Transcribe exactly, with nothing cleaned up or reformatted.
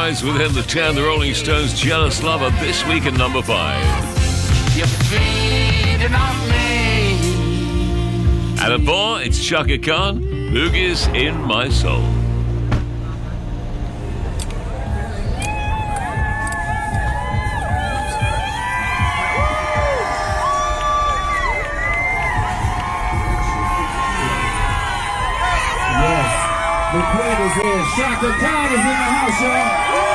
rise within the ten. The Rolling Stones' Jealous Lover this week at number five. You're feeding on me. And at four, it's Chaka Khan, Boogie's in My Soul. Yes, the queen is here. Chaka Khan is in the house, y'all.